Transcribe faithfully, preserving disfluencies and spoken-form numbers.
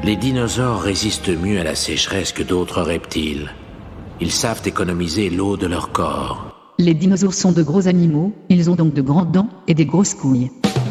Les dinosaures résistent mieux à la sécheresse que d'autres reptiles. Ils savent économiser l'eau de leur corps. Les dinosaures sont de gros animaux, ils ont donc de grandes dents et des grosses couilles.